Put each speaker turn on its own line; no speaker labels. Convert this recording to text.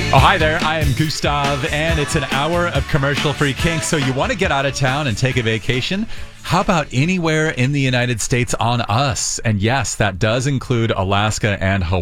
Oh, hi there. I am Gustav, and it's an hour of commercial-free kink. So you want to get out of town and take a vacation? How about anywhere in the United States on us? And yes, that does include Alaska and Hawaii.